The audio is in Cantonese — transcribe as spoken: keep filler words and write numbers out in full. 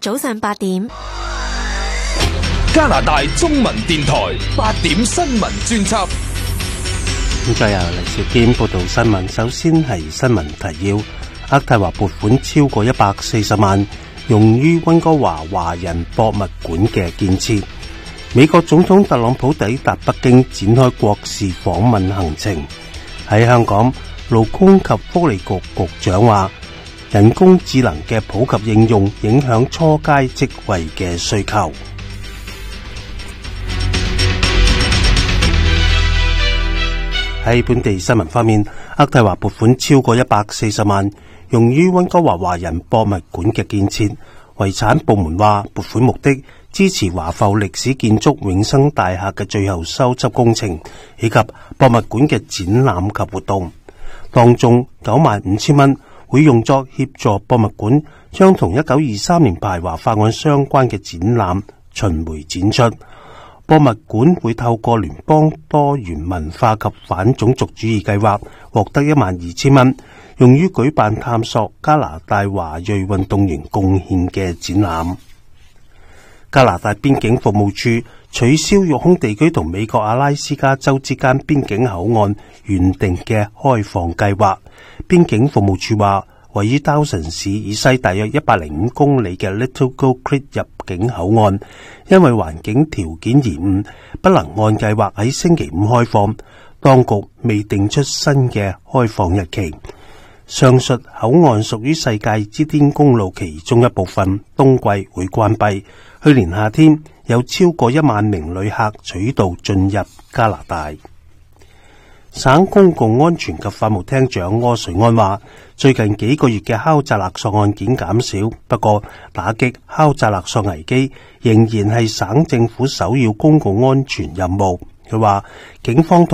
早上八點， 加拿大中文電台八點新聞專輯。 咁再由黎兆堅報道新聞。首先係新聞提要：渥太華撥款超過一百四十萬，用於溫哥華華人博物館嘅建設。美國總統特朗普抵達北京，展開國事訪問行程。喺香港，勞工及福利局局長話，人工智能嘅普及應用影響初階職位嘅需求。喺本地新聞方面，渥太華撥款超過一百四十萬，用於溫哥華華人博物館嘅建設。遺產部門話，撥款目的支持華埠歷史建築永生大廈嘅最後修葺工程，以及博物館嘅展覽及活動。當中九萬五千蚊會用作協助博物館將同一九二三年排華法案相關嘅展覽巡迴展出。博物館會透過聯邦多元文化及反種族主義計劃獲得一萬二千蚊，用於舉辦探索加拿大華裔運動員貢獻嘅展覽。加拿大邊境服務處取消育空地區同美國阿拉斯加州之間邊境口岸原定嘅開放計劃。邊境服務處話，位於道神市以西大約一百零五公里嘅 Little Gold Creek 入境口岸，因為環境條件延誤，不能按計劃喺星期五開放。當局未定出新嘅開放日期。上述口岸屬於世界之巔公路其中一部分，冬季會關閉。去年夏天有超過一萬名旅客取道進入加拿大。省公共安全及法務廳長柯瑞安話，最近幾個月嘅敲詐勒索案件減少，不過打擊敲詐勒索危機仍然係省政府首要公共安全任務。佢話警方